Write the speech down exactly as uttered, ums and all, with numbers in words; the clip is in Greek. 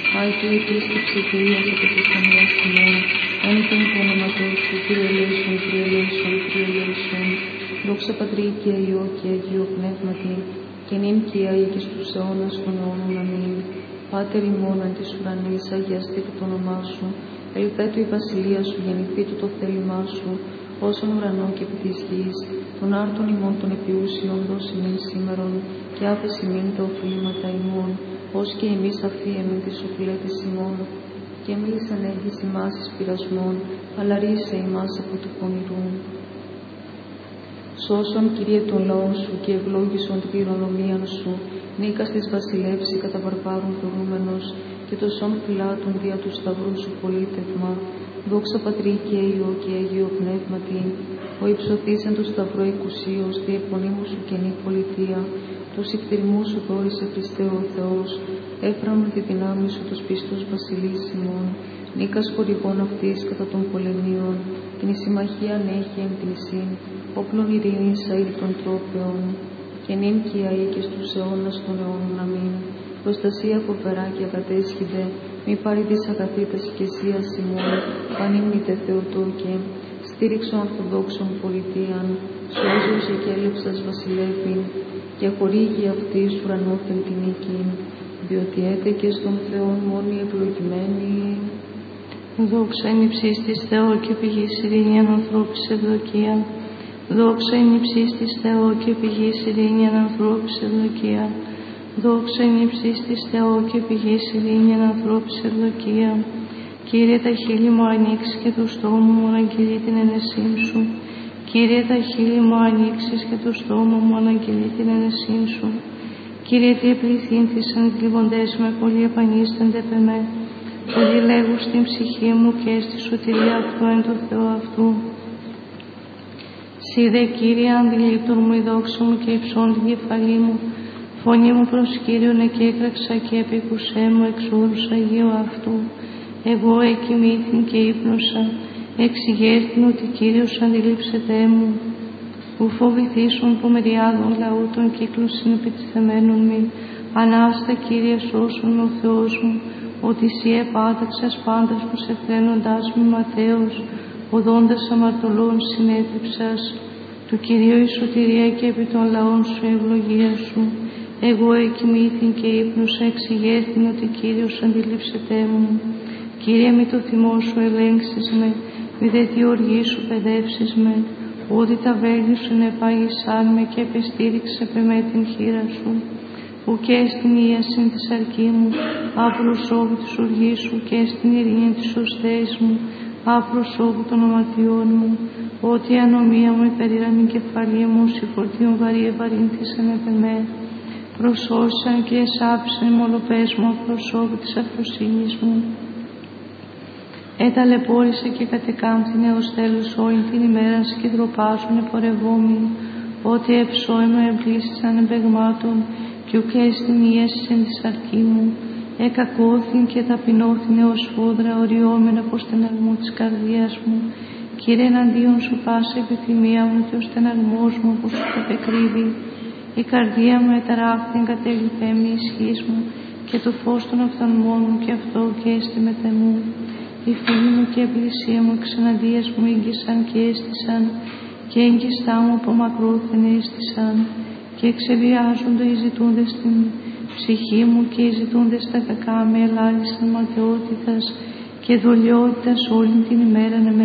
Άι του επίσκεψη Κυρίας από τις καμιάς ημών, ένικον το όνομα Τέξου, Κύριε ελέησον, Κύριε ελέησον, Κύριε ελέησον. Δόξα Πατρί και Υιό και Αγίο Πνεύματι, και νυν και αεί και στους αιώνας των αιώνων. Αμήν. Πάτερ ημών εν της ουρανής, αγιαστήτω το όνομά σου, ελθέτω η βασιλεία σου, γεννηθήτω το θέλημά σου, όσον ουρανό και επί της γης. Των άρτων ημών των επιούσιων δώσει μην σήμερον, και άφεση μην τα οφείλματα ημών, ως και εμείς αφίεμεν τις οφειλέτες ημών. Και μίλης ανέγγις ημάς εις πειρασμών, αλλά ρίσε ημάς από του πονηρού. Σώσον, Κύριε, τον λαό σου και ευλόγησον την κληρονομίαν σου, νίκας της βασιλεύση κατά βαρβάρων προηγούμενος, και το σών φυλάτων δια του σταυρού σου πολίτευμα. Δόξα Πατρί και Υιό και Αγίο Πνεύματι, ο υψωθής εν του σταυρό οικουσίως, τη επωνύμου σου καινή πολιτεία, του συκτηριμού σου δόρισε Χριστέ ο Θεός, έφρανον τη δυνάμει σου τους πιστούς βασιλείς ημών, νίκας χορηγών αυτής κατά των πολεμίων, την συμμαχίαν έχει εν την συν, όπλων ειρήνης αήρ των τρόπεων, και νυν και αεί και στους αιώνας των αιώνων. Αμήν. Προστασία φοβερά και ακατέσχυδε, μη πάρει της αγαθήτας οικεσίας ημών, πανήμνητε Θεοτόκε, στήριξον ορθοδόξων πολιτείαν, σώζουσε και έλευσας βασιλεύειν, και χορήγει αυτής ουρανόθεν την νίκη, διότι έτεκε στον Θεόν μόνοι ευλογημένοι. Δόξα εν υψής της Θεό και πηγής ειρήνιαν ανθρώπης ευδοκία. Δόξα εν υψής της Θεό και πηγής ειρήνιαν ανθρώπης ευδοκία. Δόξα εν υψής της Θεό και πηγής ειρήνιαν ανθρώπης ευδοκία. Κύριε, τα χείλη μου ανοίξει και του στόμου μου αναγγελεί την ενεσύν σου. Κύριε, τα χείλη μου ανοίξεις και του στόμου μου αναγγελεί την ενεσύν σου. Κύριε, τι επληθύνθησαν οι θλιβοντές με, πολύ επανίστανται πεμέ. Πολύ λέγουν στην ψυχή μου και στη σωτηρία αυτού εν του Θεού αυτού. Σύ δε, Κύριε, αντιλήπτον μου η δόξα μου και υψών την κεφαλή μου. Φωνή μου προς Κύριον εκέκραξα και επίκουσέ μου εξ όρους Αγίου αυτού. Εγώ εκοιμήθην και ύπνωσα, εξηγέρθην ότι Κύριος αντιλήψετέ μου. Ου φοβηθήσουν που μεριάδων λαού των κύκλων συνεπιτιθεμένων μη. Ανάστα, Κύριε, σώσον ο Θεός μου, ότι Συ επάταξας πάντας που σε φρένοντάς μη ματέως, οδόντας αμαρτωλών συνέτριψας. Του Κυρίου η σωτηρία και επί των λαών σου ευλογία σου. Εγώ εκοιμήθην και ύπνωσα, εξηγέρθην ότι Κύριος αντιλήψετέ μου. Κύριε, μη το θυμό σου ελέγξεις με, μη δε τη οργή σου παιδεύσεις με, ότι τα βέλη σου νεπάγησάν με και επεστήριξε με την χείρα σου. Ου και στην ίασιν της αρκή μου, απροσώβου της οργής σου και στην ειρήνη της οσθέης μου, απροσώβου των οματιών μου, ότι η ανομία μου υπερήραμη κεφαλή μου, συφορτίων βαρύ ευαρύνθησαν επ' εμέ. Προσώσαν και εσάψαν μολοπές μου, απροσώβου της αφροσύνης μου. Εταλαιπώρησε και κατεκάμπτην έως τέλους όλη την ημέρα και ντροπάζουν επορευόμοι, ότι εψώμα εμπλήστησαν εμπεγμάτων και ουκ στην ίαση εν της αρκή μου. Εκακώθην και ταπεινώθην έως φόδρα οριόμενα από στεναγμού της καρδίας μου. Κύριε, εναντίον σου πάσα επιθυμία μου και ο στεναγμός μου που σου επεκρύβει. Η καρδία μου εταράχθην κατέληπε μη ισχύς μου και το φως των οφθαλμών μου και αυτό και έστι μετεμού. Οι φίλοι μου και η πλησία μου εξεναντίας μου ήγγισαν και έστησαν και έγκιστά μου από μακρόθεν έστησαν και εξεβιάζονται οι ζητούντες στην ψυχή μου και οι ζητούντες τα κακά με ελάχιστον ματαιότητας και δολιότητας όλη την ημέρα να με